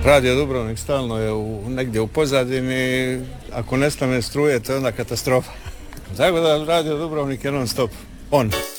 Radio Dubrovnik stalno je negdje u pozadini, ako nestane struje to je onda katastrofa. Tako da Radio Dubrovnik je non stop on.